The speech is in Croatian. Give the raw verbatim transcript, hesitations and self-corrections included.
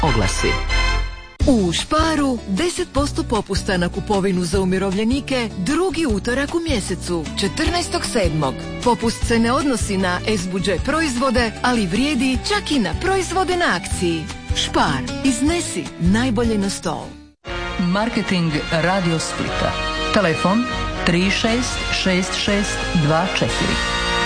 Oglasi. U Sparu deset posto popusta na kupovinu za umirovljenike drugi utorak u mjesecu, četrnaestog sedmog Popust se ne odnosi na S budžet proizvode, ali vrijedi čak i na proizvode na akciji. Spar, iznesi najbolje na stol. Marketing Radio Splita. Telefon tri šest šest šest dva četiri.